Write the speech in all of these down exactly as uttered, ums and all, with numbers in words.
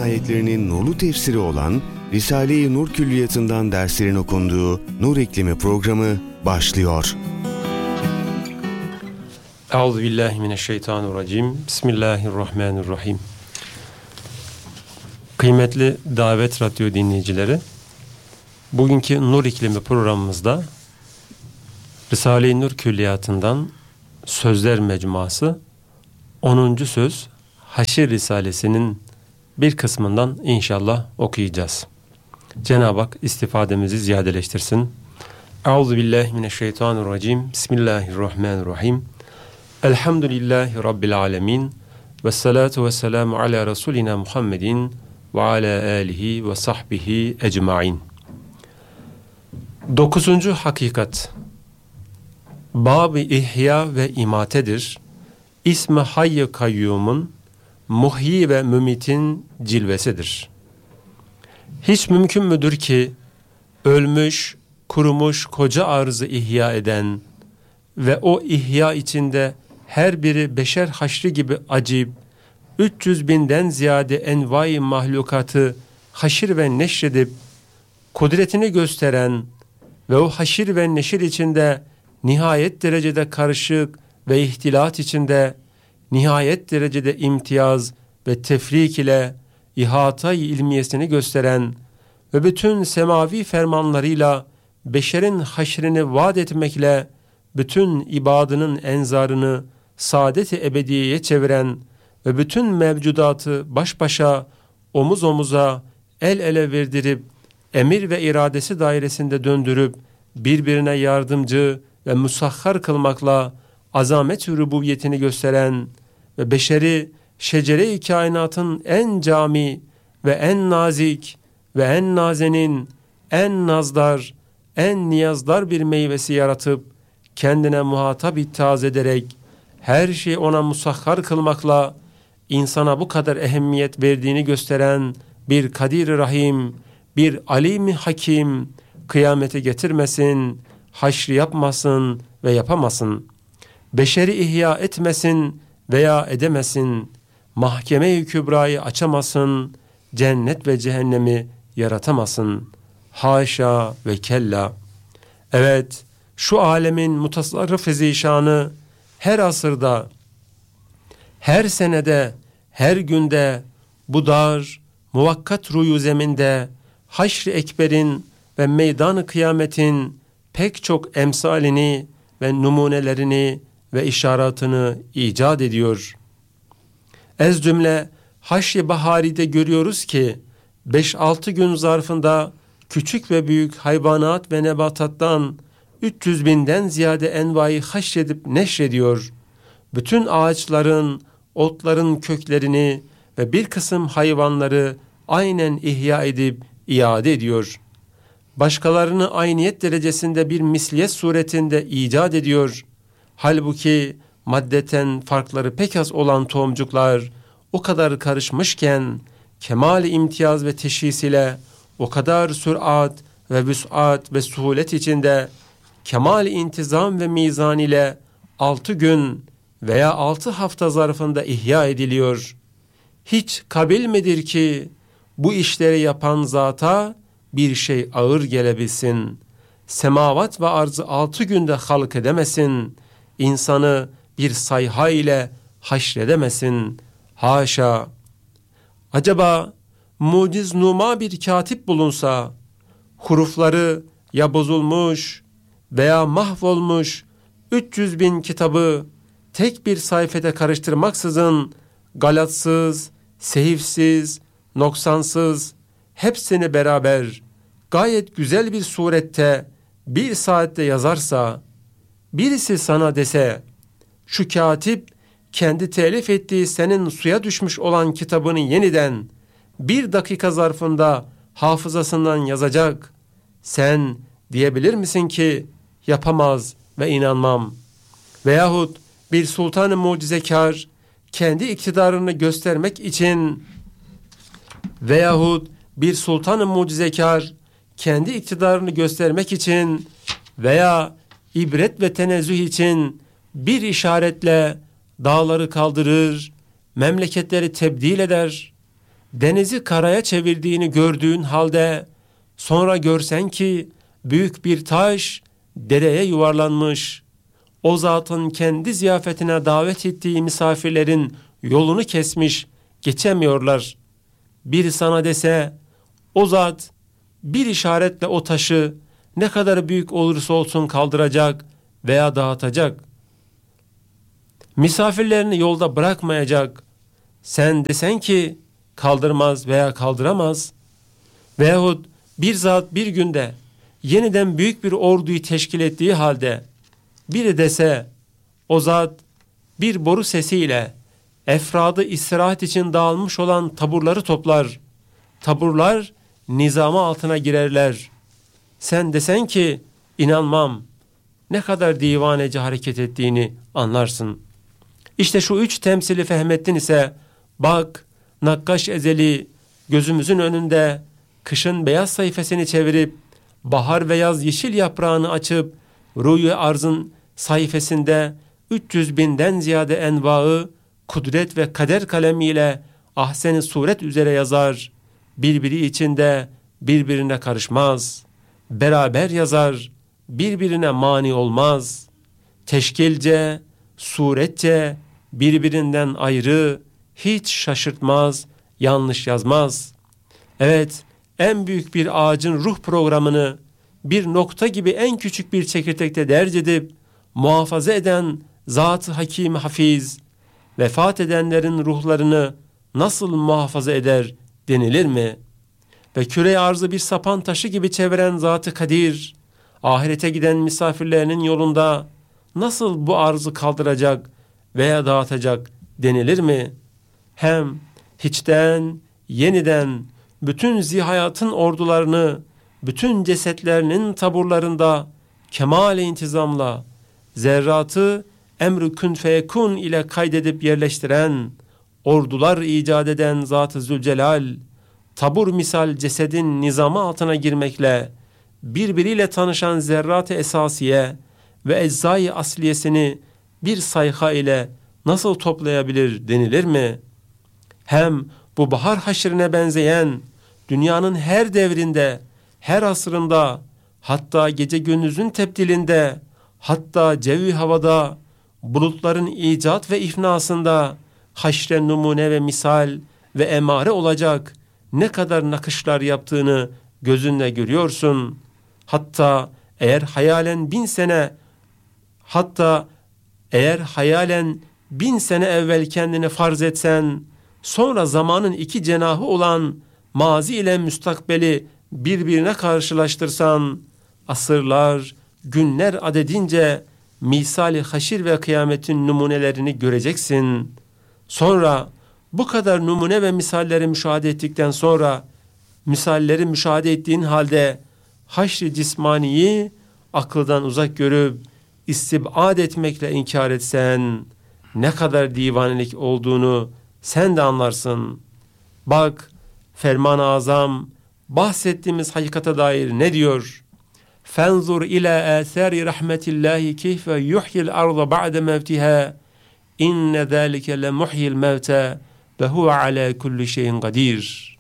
ayetlerinin nurlu tefsiri olan Risale-i Nur Külliyatı'ndan derslerin okunduğu Nur İklimi programı başlıyor. Euzubillahimineşşeytanirracim. Bismillahirrahmanirrahim. Kıymetli Davet Radyo dinleyicileri, bugünkü Nur İklimi programımızda Risale-i Nur Külliyatı'ndan Sözler Mecmuası onuncu söz Haşr Risalesi'nin bir kısmından inşallah okuyacağız. Cenab-ı Hak istifademizi ziyadeleştirsin. Euzubillahimineşşeytanirracim. Bismillahirrahmanirrahim. Elhamdülillahi Rabbil alemin. Vessalatu vesselamu ala Resulina Muhammedin ve ala alihi ve sahbihi ecmain. Dokuzuncu hakikat Bab-ı İhya ve İmate'dir. İsmi Hayy-i Kayyum'un muhyi ve mümitin cilvesidir. Hiç mümkün müdür ki ölmüş, kurumuş koca arzı ihya eden ve o ihya içinde her biri beşer haşri gibi acib, üç yüz binden ziyade envai mahlukatı haşir ve neşredip kudretini gösteren ve o haşir ve neşir içinde nihayet derecede karışık ve ihtilat içinde nihayet derecede imtiyaz ve tefrik ile ihata-i ilmiyesini gösteren ve bütün semavi fermanlarıyla beşerin haşrini vaat etmekle bütün ibadının enzarını saadet-i ebediyeye çeviren ve bütün mevcudatı baş başa, omuz omuza, el ele verdirip emir ve iradesi dairesinde döndürüp birbirine yardımcı ve musahhar kılmakla azamet-i rububiyetini gösteren ve beşeri şecere-i kainatın en cami ve en nazik ve en nazenin, en nazdar, en niyazdar bir meyvesi yaratıp kendine muhatap ittihaz ederek her şeyi ona musahhar kılmakla insana bu kadar ehemmiyet verdiğini gösteren bir Kadir-i Rahim, bir Alim-i Hakim kıyamete getirmesin, haşri yapmasın ve yapamasın. Beşeri ihya etmesin veya edemesin. Mahkeme-i Kübra'yı açamasın, cennet ve cehennemi yaratamasın. Haşa ve kella. Evet, şu alemin mutasarrıf-ı zişanı her asırda, her senede, her günde, bu dar, muvakkat ruyu zeminde, haşr-ı ekberin ve meydan-ı kıyametin pek çok emsalini ve numunelerini ve işaretini icat ediyor. Ez cümle Haşr-ı Bahari'de görüyoruz ki beş altı gün zarfında küçük ve büyük hayvanat ve nebatattan üç yüz binden ziyade envai haşredip neşrediyor. Bütün ağaçların, otların köklerini ve bir kısım hayvanları aynen ihya edip iade ediyor. Başkalarını ayniyet derecesinde bir misliyet suretinde icat ediyor. Halbuki maddeten farkları pek az olan tohumcuklar o kadar karışmışken kemal-i imtiyaz ve teşhis ile o kadar sürat ve vüs'at ve suhulet içinde kemal-i intizam ve mizan ile altı gün veya altı hafta zarfında ihya ediliyor. Hiç kabil midir ki bu işleri yapan zata bir şey ağır gelebilsin? Semavat ve arzı altı günde halk edemesin. İnsanı bir sayha ile haşredemesin. Haşa! Acaba muciz numa bir katip bulunsa, hurufları ya bozulmuş veya mahvolmuş üç yüz bin kitabı tek bir sayfada karıştırmaksızın galatsız, sehifsiz, noksansız hepsini beraber gayet güzel bir surette bir saatte yazarsa, birisi sana dese şu katip kendi telif ettiği senin suya düşmüş olan kitabını yeniden bir dakika zarfında hafızasından yazacak, sen diyebilir misin ki yapamaz ve inanmam? Veyahut bir sultan-ı mucizekar kendi iktidarını göstermek için veyahut bir sultan-ı mucizekar kendi iktidarını göstermek için veya ibret ve tenezzüh için bir işaretle dağları kaldırır, memleketleri tebdil eder denizi karaya çevirdiğini gördüğün halde sonra görsen ki büyük bir taş dereye yuvarlanmış, o zatın kendi ziyafetine davet ettiği misafirlerin yolunu kesmiş, geçemiyorlar. Biri sana dese, o zat bir işaretle o taşı ne kadar büyük olursa olsun kaldıracak veya dağıtacak. Misafirlerini yolda bırakmayacak. Sen desen ki kaldırmaz veya kaldıramaz. Veyahut bir zat bir günde yeniden büyük bir orduyu teşkil ettiği halde biri dese, o zat bir boru sesiyle efradı istirahat için dağılmış olan taburları toplar. Taburlar nizama altına girerler. Sen desen ki inanmam, ne kadar divanece hareket ettiğini anlarsın. İşte şu üç temsili fehmettin ise bak, nakkaş ezeli gözümüzün önünde kışın beyaz sayfasını çevirip bahar ve yaz yeşil yaprağını açıp ruh-i arzın sayfasında üç yüz binden ziyade envaı kudret ve kader kalemiyle ahsen-i suret üzere yazar. Birbiri içinde birbirine karışmaz. Beraber yazar, birbirine mani olmaz. Teşkilce, suretçe birbirinden ayrı, hiç şaşırtmaz, yanlış yazmaz. Evet, en büyük bir ağacın ruh programını bir nokta gibi en küçük bir çekirdekte derc edip muhafaza eden Zat-ı Hakim Hafiz, vefat edenlerin ruhlarını nasıl muhafaza eder denilir mi? Ve küre arzı bir sapan taşı gibi çeviren Zat-ı Kadir, ahirete giden misafirlerinin yolunda nasıl bu arzı kaldıracak veya dağıtacak denilir mi? Hem hiçten, yeniden bütün zihayatın ordularını, bütün cesetlerinin taburlarında kemal-i intizamla zerratı emr-i kün feyekun ile kaydedip yerleştiren, ordular icat eden Zat-ı Zülcelal, tabur misal cesedin nizamı altına girmekle birbiriyle tanışan zerrat-ı esasiye ve eczai asliyesini bir sayha ile nasıl toplayabilir denilir mi? Hem bu bahar haşrine benzeyen dünyanın her devrinde, her asrında, hatta gece gündüzün tebdilinde, hatta cevi havada, bulutların icat ve ifnasında haşre numune ve misal ve emare olacak ne kadar nakışlar yaptığını gözünle görüyorsun. Hatta eğer hayalen bin sene, hatta eğer hayalen bin sene evvel kendini farz etsen, sonra zamanın iki cenahı olan mazi ile müstakbeli birbirine karşılaştırsan, asırlar, günler adedince misali haşir ve kıyametin numunelerini göreceksin. Sonra bu kadar numune ve misalleri müşahede ettikten sonra, misalleri müşahede ettiğin halde haşr-i cismaniyi akıldan uzak görüp istibad etmekle inkar etsen, ne kadar divanelik olduğunu sen de anlarsın. Bak, Ferman-ı Azam bahsettiğimiz hakikate dair ne diyor? Fenzur ila athari rahmetillahi keyfe yuhyil arda ba'de mevtiha inne zâlike le muhyil mevte ve huve ala kulli şeyin kadir.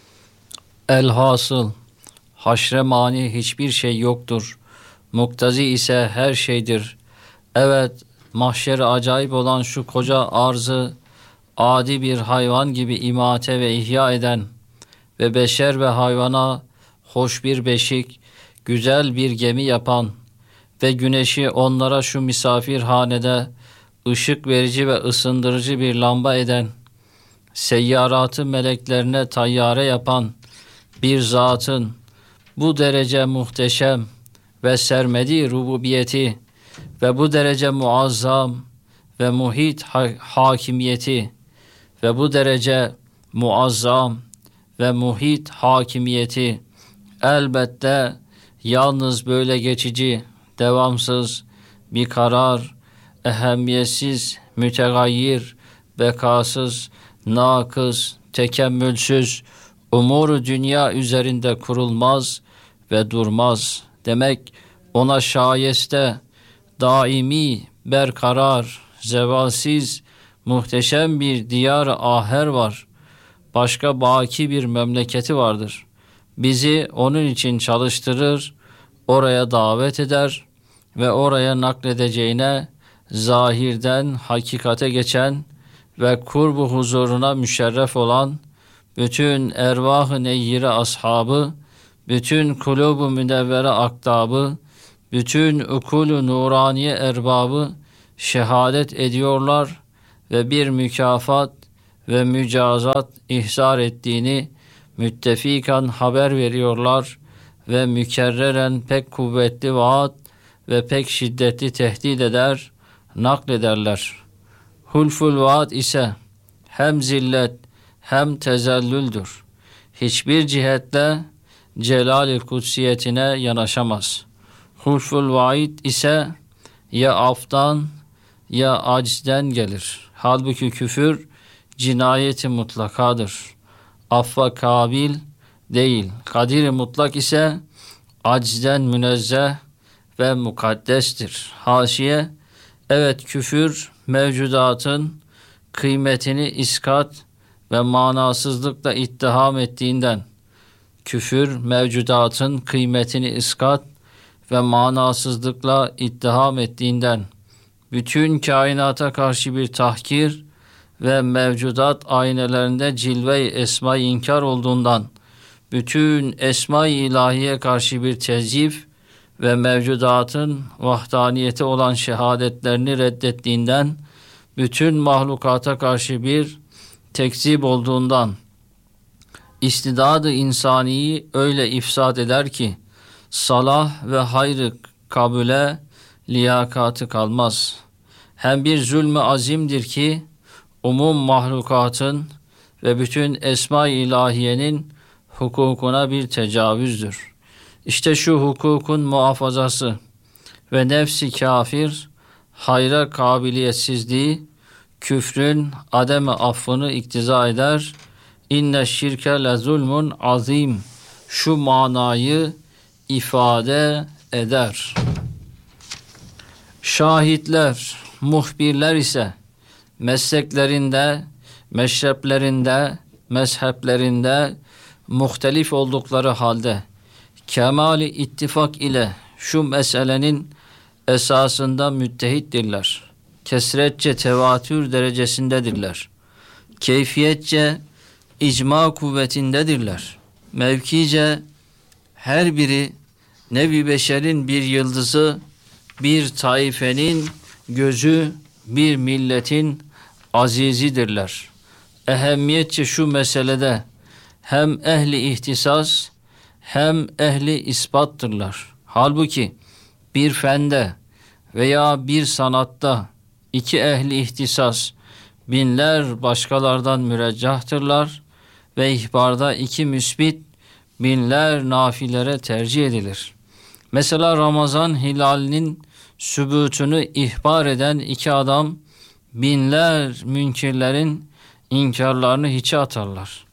Elhasıl haşre mani hiçbir şey yoktur. Muktazi ise her şeydir. Evet, mahşeri acayip olan şu koca arzı adi bir hayvan gibi imate ve ihya eden ve beşer ve hayvana hoş bir beşik, güzel bir gemi yapan ve güneşi onlara şu misafirhanede ışık verici ve ısındırıcı bir lamba eden, seyyaratı meleklerine tayyare yapan bir zatın bu derece muhteşem ve sermedi rububiyeti ve bu derece muazzam ve muhit ha- hakimiyeti ve bu derece muazzam ve muhit hakimiyeti elbette yalnız böyle geçici, devamsız bir karar, ehemmiyetsiz, mütegayyir, bekasız, nakız, tekemmülsüz, umuru dünya üzerinde kurulmaz ve durmaz. Demek ona şayeste, daimi, berkarar, zevalsiz, muhteşem bir diyar-ı aher var. başka baki bir memleketi vardır. Bizi onun için çalıştırır, oraya davet eder ve oraya nakledeceğine zahirden hakikate geçen ve kurbu huzuruna müşerref olan bütün ervah-ı neyyire ashabı, bütün kulub-u münevvere aktabı, bütün ukul-u nuraniye erbabı şehadet ediyorlar ve bir mükafat ve mücazat ihzar ettiğini müttefikan haber veriyorlar ve mükerreren pek kuvvetli vaat ve pek şiddetli tehdit eder, naklederler. Hulful vaat ise hem zillet hem tezellüldür. Hiçbir cihetle celal-i kutsiyetine yanaşamaz. Hulful vaid ise ya aftan ya acizden gelir. Halbuki küfür cinayeti mutlakadır. Affa kabil değil. Kadir-i mutlak ise acizden münezzeh ve mukaddestir. Haşiye, evet küfür mevcudatın kıymetini iskat ve manasızlıkla ittiham ettiğinden, küfür mevcudatın kıymetini iskat ve manasızlıkla ittiham ettiğinden, bütün kainata karşı bir tahkir ve mevcudat aynelerinde cilve-i esma-i inkar olduğundan, bütün esma-i ilahiye karşı bir tezyif ve mevcudatın vahdaniyeti olan şehadetlerini reddettiğinden, bütün mahlukata karşı bir tekzip olduğundan, istidadı insaniyi öyle ifsad eder ki, salah ve hayrı kabule liyakatı kalmaz. Hem bir zulmü azimdir ki, umum mahlukatın ve bütün esma-i ilahiyenin hukukuna bir tecavüzdür. İşte şu hukukun muhafazası ve nefsi kafir, hayra kabiliyetsizliği, küfrün adem-i affını iktiza eder. İnne şirke le zulmun azim. Şu manayı ifade eder. Şahitler, muhbirler ise mesleklerinde, meşreplerinde, mezheplerinde muhtelif oldukları halde kemali ittifak ile şu meselenin esasında müttehittirler. Kesretçe tevatür derecesindedirler. Keyfiyetçe icma kuvvetindedirler. Mevkice her biri nevi beşerin bir yıldızı, bir taifenin gözü, bir milletin azizidirler. Ehemmiyetçe şu meselede hem ehli ihtisas hem ehli ispattırlar. Halbuki bir fende veya bir sanatta iki ehli ihtisas binler başkalardan müreccahtırlar ve ihbarda iki müsbit binler nafilere tercih edilir. Mesela Ramazan hilalinin sübutunu ihbar eden iki adam binler münkirlerin inkarlarını hiçe atarlar.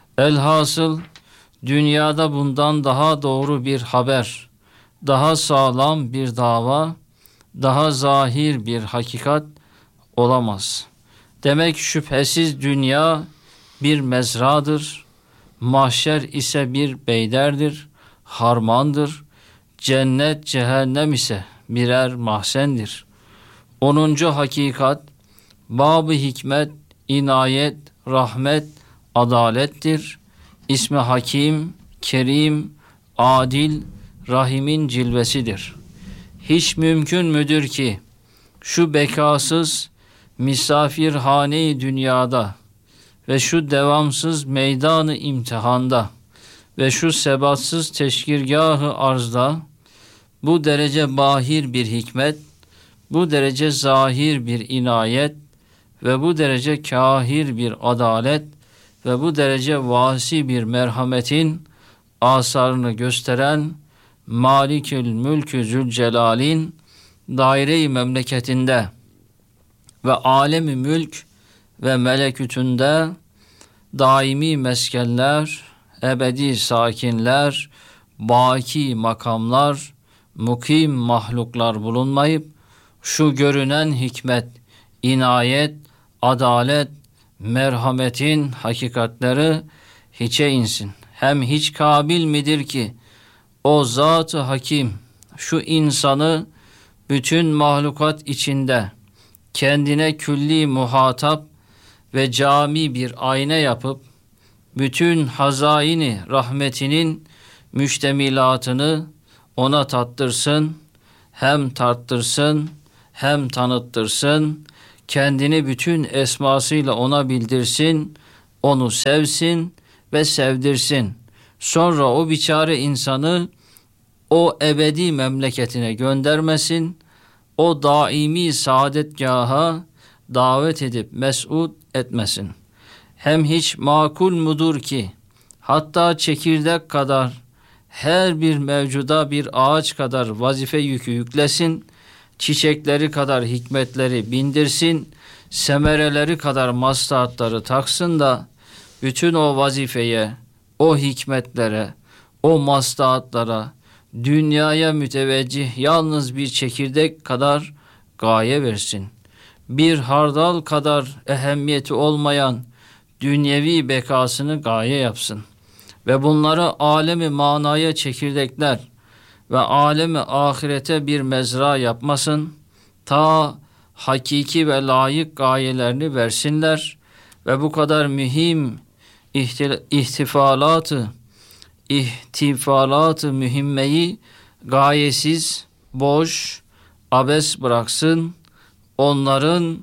Elhasıl dünyada bundan daha doğru bir haber, daha sağlam bir dava, daha zahir bir hakikat olamaz. Demek şüphesiz dünya bir mezradır, mahşer ise bir beyderdir, harmandır, cennet cehennem ise birer mahzendir. Onuncu hakikat, bab-ı hikmet, inayet, rahmet, adalettir. İsmi Hakim, Kerim, Adil, Rahim'in cilvesidir. Hiç mümkün müdür ki şu bekasız misafirhane-i dünyada ve şu devamsız meydanı imtihanda ve şu sebatsız teşkirgâh-ı arzda bu derece bahir bir hikmet, bu derece zahir bir inayet ve bu derece kahir bir adalet ve bu derece vasi bir merhametin asarını gösteren Malikül Mülkü Zülcelal'in daire-i memleketinde ve alemi mülk ve melekütünde daimi meskenler, ebedi sakinler, baki makamlar, mukim mahluklar bulunmayıp şu görünen hikmet, inayet, adalet merhametin hakikatleri hiçe insin. Hem hiç kabil midir ki o Zat-ı Hakim şu insanı bütün mahlukat içinde kendine külli muhatap ve cami bir ayna yapıp bütün hazaini rahmetinin müştemilatını ona tattırsın, hem tarttırsın, hem tanıttırsın, kendini bütün esmasıyla ona bildirsin, onu sevsin ve sevdirsin. Sonra o biçare insanı o ebedi memleketine göndermesin, o daimi saadetgaha davet edip mes'ud etmesin. Hem hiç makul mudur ki hatta çekirdek kadar her bir mevcuda bir ağaç kadar vazife yükü yüklesin, çiçekleri kadar hikmetleri bindirsin, semereleri kadar maslahatları taksın da bütün o vazifeye, o hikmetlere, o maslahatlara, dünyaya müteveccih yalnız bir çekirdek kadar gaye versin. Bir hardal kadar ehemmiyeti olmayan dünyevi bekasını gaye yapsın. Ve bunları alemi manaya çekirdekler ve alemi ahirete bir mezra yapmasın. Ta hakiki ve layık gayelerini versinler ve bu kadar mühim ihtifalatı, ihtifalatı mühimmeyi gayesiz, boş, abes bıraksın. Onların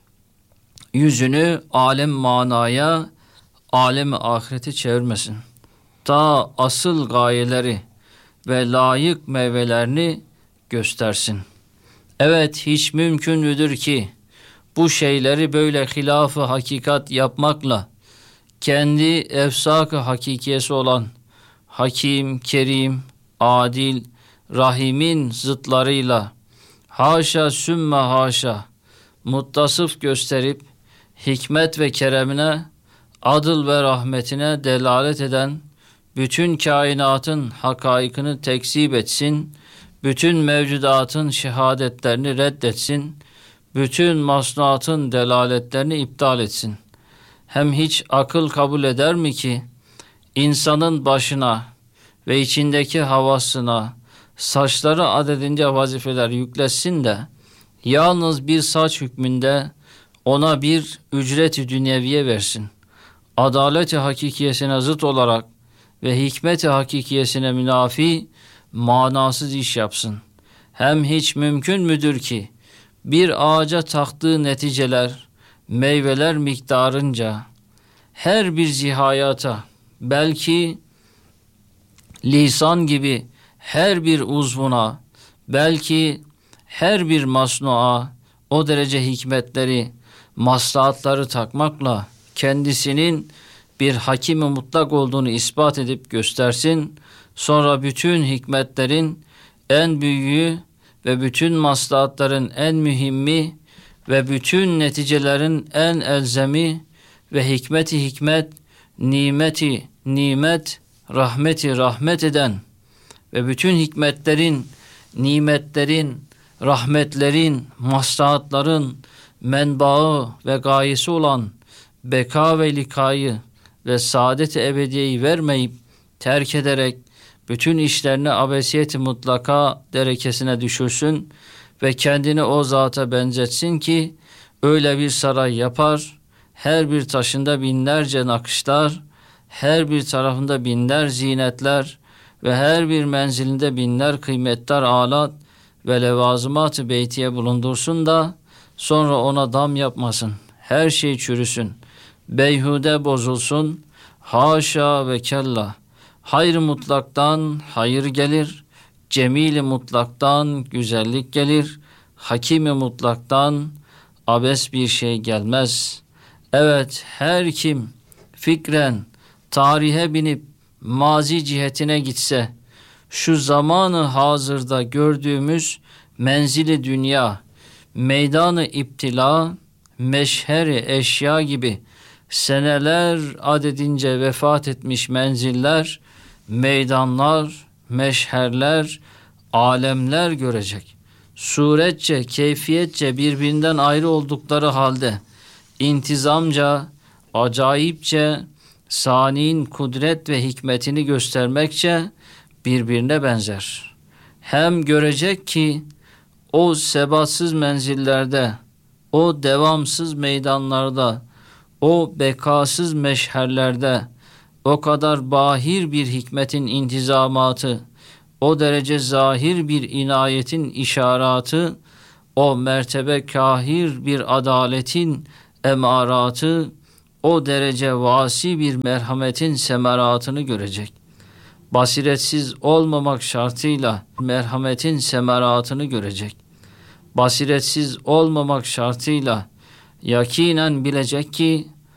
yüzünü alem manaya, alem ahirete çevirmesin. Ta asıl gayeleri ve layık meyvelerini göstersin. Evet, hiç mümkün müdür ki bu şeyleri böyle hilaf-ı hakikat yapmakla kendi efsak-ı hakikiyesi olan Hakim, Kerim, Adil, Rahim'in zıtlarıyla haşa sümme haşa muttasıf gösterip hikmet ve keremine, adıl ve rahmetine delalet eden bütün kainatın hakaikını tekzip etsin, bütün mevcudatın şehadetlerini reddetsin, bütün masnuatın delaletlerini iptal etsin. Hem hiç akıl kabul eder mi ki insanın başına ve içindeki havasına saçları adedince vazifeler yüklesin de yalnız bir saç hükmünde ona bir ücret-i dünyeviye versin. Adalet-i hakikiyesine zıt olarak ve hikmet-i hakikiyesine münafi manasız iş yapsın. Hem hiç mümkün müdür ki bir ağaca taktığı neticeler, meyveler miktarınca her bir zihayata, belki lisan gibi her bir uzvuna, belki her bir masnuğa o derece hikmetleri, maslahatları takmakla kendisinin bir hakimi mutlak olduğunu ispat edip göstersin. Sonra bütün hikmetlerin en büyüğü ve bütün maslahatların en mühimmi ve bütün neticelerin en elzemi ve hikmeti hikmet, nimeti nimet, rahmeti rahmet eden ve bütün hikmetlerin, nimetlerin, rahmetlerin, maslahatların menbaı ve gayesi olan beka ve likayı ve saadet-i ebediyeyi vermeyip terk ederek bütün işlerini abesiyet-i mutlaka derekesine düşürsün ve kendini o zata benzetsin ki öyle bir saray yapar, her bir taşında binlerce nakışlar, her bir tarafında binler zinetler ve her bir menzilinde binler kıymetdar alat ve levazımat-ı beytiye bulundursun da sonra ona dam yapmasın, her şey çürüsün, beyhude bozulsun, haşa ve kella. Hayır mutlaktan hayır gelir, cemil-i mutlaktan güzellik gelir, hakim-i mutlaktan abes bir şey gelmez. Evet, her kim fikren tarihe binip mazi cihetine gitse, şu zamanı hazırda gördüğümüz menzili dünya, meydanı iptila, meşheri eşya gibi seneler adedince vefat etmiş menziller, meydanlar, meşherler, alemler görecek. Suretçe, keyfiyetçe birbirinden ayrı oldukları halde intizamca acayipçe sani'nin kudret ve hikmetini göstermekçe birbirine benzer. Hem görecek ki o sebatsız menzillerde, o devamsız meydanlarda, o bekasız meşherlerde o kadar bahir bir hikmetin intizamatı, o derece zahir bir inayetin işaratı, o mertebe kahir bir adaletin emaratı, o derece vasi bir merhametin semeratını görecek. Basiretsiz olmamak şartıyla merhametin semeratını görecek. Basiretsiz olmamak şartıyla yakinen bilecek ki